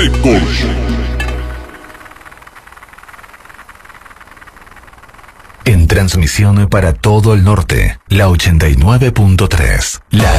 Records. En transmisión para todo el norte, la 89.3. La